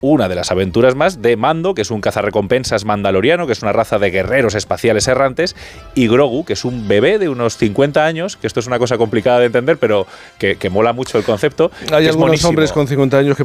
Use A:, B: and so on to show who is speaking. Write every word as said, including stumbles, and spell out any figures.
A: una de las aventuras más de Mando, que es un cazarrecompensas mandaloriano, que es una raza de guerreros espaciales errantes, y Grogu, que es un bebé de unos cincuenta años, que esto es una cosa complicada de entender, pero que, que mola mucho el concepto.
B: Hay
A: que
B: algunos
A: es
B: hombres con cincuenta años que